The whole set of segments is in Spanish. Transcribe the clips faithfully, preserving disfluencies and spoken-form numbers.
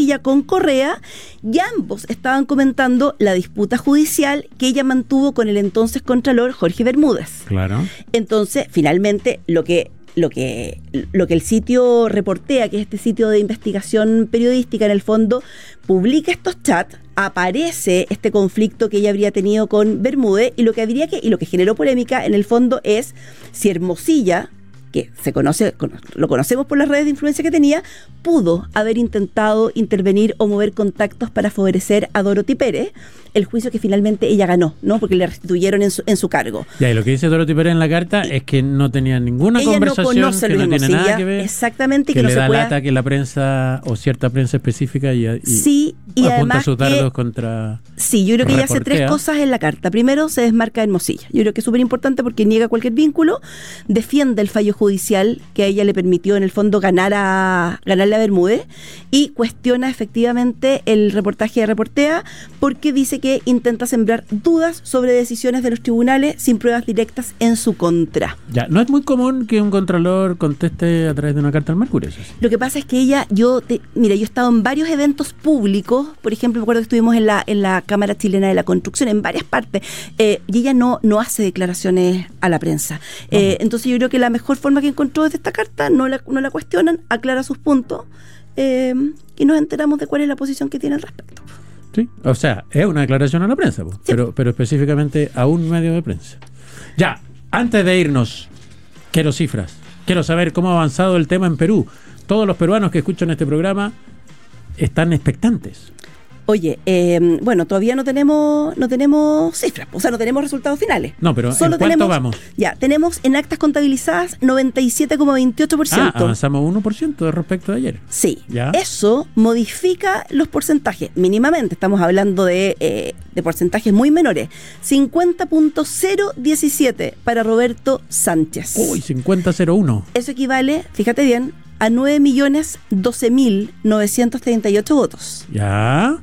Hermosilla con Correa, y ambos estaban comentando la disputa judicial que ella mantuvo con el entonces contralor Jorge Bermúdez. Claro. Entonces, finalmente, lo que Lo que, lo que el sitio reportea, que es este sitio de investigación periodística, en el fondo, publica estos chats, aparece este conflicto que ella habría tenido con Bermúdez, y lo que habría que, y lo que generó polémica, en el fondo, es si Hermosilla, que se conoce, lo conocemos por las redes de influencia que tenía, pudo haber intentado intervenir o mover contactos para favorecer a Dorothy Pérez, el juicio que finalmente ella ganó, ¿no? Porque le restituyeron en su, en su cargo. Ya, y lo que dice Dorothy Pérez en la carta y, es que no tenía ninguna ella conversación, no conoce que no tiene nada que ver, exactamente, que, que no le se da pueda... lata que la prensa o cierta prensa específica y, y sí, y apunta además sus dardos que, contra... Sí, yo creo que ella hace tres cosas en la carta. Primero, se desmarca de Hermosilla. Yo creo que es súper importante porque niega cualquier vínculo, defiende el fallo judicial que a ella le permitió en el fondo ganar a ganarle a Bermúdez, y cuestiona efectivamente el reportaje de Reportea porque dice que intenta sembrar dudas sobre decisiones de los tribunales sin pruebas directas en su contra. Ya, no es muy común que un contralor conteste a través de una carta al Mercurio. Eso sí. Lo que pasa es que ella, yo, te, mira, yo he estado en varios eventos públicos, por ejemplo, me acuerdo que estuvimos en la en la Cámara Chilena de la Construcción, en varias partes, eh, y ella no, no hace declaraciones a la prensa. Eh, entonces yo creo que la mejor forma que encontró desde esta carta, no la, no la cuestionan, aclara sus puntos, eh, y nos enteramos de cuál es la posición que tiene al respecto. Sí, o sea, es una declaración a la prensa, sí. pero, pero específicamente a un medio de prensa. Ya, antes de irnos, quiero cifras. Quiero saber cómo ha avanzado el tema en Perú. Todos los peruanos que escuchan este programa están expectantes. Oye, eh, bueno, todavía no tenemos no tenemos cifras, o sea, no tenemos resultados finales. No, pero Solo ¿en cuánto tenemos, vamos? Ya, tenemos en actas contabilizadas noventa y siete coma veintiocho por ciento. Ah, avanzamos uno por ciento respecto de ayer. Sí, ¿ya? Eso modifica los porcentajes, mínimamente, estamos hablando de, eh, de porcentajes muy menores. cincuenta punto cero diecisiete para Roberto Sánchez. Uy, cincuenta punto cero uno. Eso equivale, fíjate bien, a nueve millones doce mil novecientos treinta y ocho votos. Ya.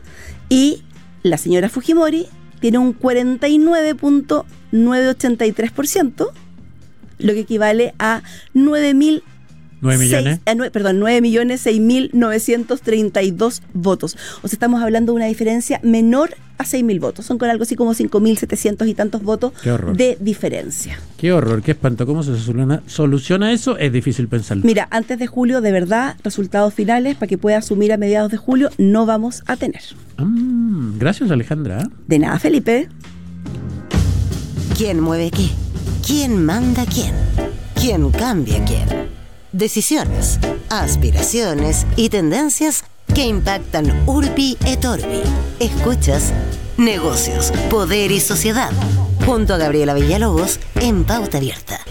Y la señora Fujimori tiene un cuarenta y nueve punto novecientos ochenta y tres por ciento, lo que equivale a nueve mil nueve millones. seis, eh, perdón, nueve millones seis mil novecientos treinta y dos votos. O sea, estamos hablando de una diferencia menor a seis mil votos. Son con algo así como cinco mil setecientos y tantos votos de diferencia. Qué horror, qué espanto. ¿Cómo se soluciona, soluciona eso? Es difícil pensarlo. Mira, antes de julio, de verdad, resultados finales para que pueda asumir a mediados de julio, no vamos a tener. Mm, gracias, Alejandra. De nada, Felipe. ¿Quién mueve qué? ¿Quién manda quién? ¿Quién cambia quién? Decisiones, aspiraciones y tendencias que impactan Urbi et Orbi. Escuchas Negocios, Poder y Sociedad junto a Gabriela Villalobos en Pauta Abierta.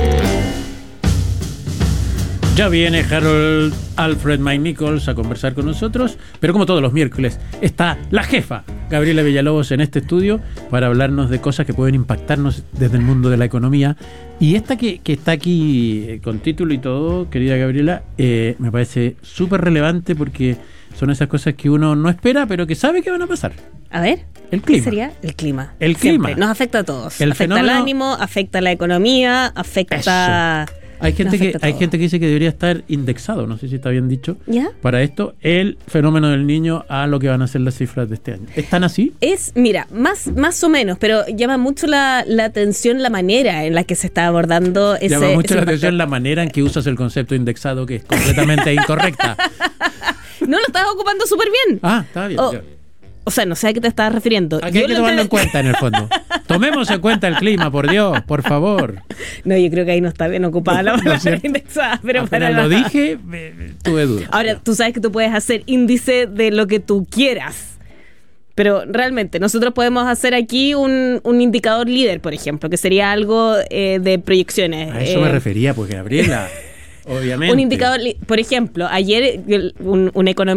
Ya viene Harold Alfred Mike Nichols a conversar con nosotros, pero como todos los miércoles está la jefa Gabriela Villalobos en este estudio para hablarnos de cosas que pueden impactarnos desde el mundo de la economía. Y esta que, que está aquí eh, con título y todo, querida Gabriela, eh, me parece súper relevante porque son esas cosas que uno no espera, pero que sabe que van a pasar. A ver, el clima. ¿Qué sería? El clima. El Siempre. clima. Nos afecta a todos. El afecta fenómeno... al ánimo, afecta a la economía, afecta... Eso. Hay gente que hay gente que dice que debería estar indexado, no sé si está bien dicho, ¿ya? Para esto, el fenómeno del niño a lo que van a ser las cifras de este año. ¿Están así? Es, mira, más, más o menos, pero llama mucho la, la atención la manera en la que se está abordando ese Llama mucho ese la impacto. atención la manera en que usas el concepto indexado, que es completamente incorrecta. No, lo estás ocupando súper bien. Ah, está bien. O, o sea, no sé a qué te estás refiriendo. ¿A qué hay que tomarlo en cuenta, en el fondo? Tomemos en cuenta el clima, por Dios, por favor. No, yo creo que ahí no está bien ocupada la palabra no, indexada, pero apenas para lo nada. dije, me, me, tuve dudas. Ahora, no. Tú sabes que tú puedes hacer índice de lo que tú quieras. Pero realmente, nosotros podemos hacer aquí un, un indicador líder, por ejemplo, que sería algo eh, de proyecciones. A eso eh, me refería, pues, Gabriela. Obviamente. Un indicador, por ejemplo, ayer un, un economista